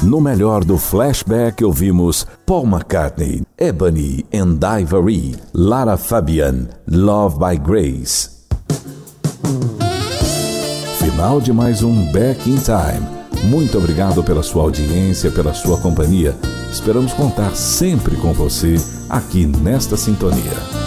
No melhor do flashback ouvimos Paul McCartney, Ebony and Ivory, Lara Fabian, Love by Grace. Final de mais um Back in Time. Muito obrigado pela sua audiência, pela sua companhia. Esperamos contar sempre com você aqui nesta sintonia.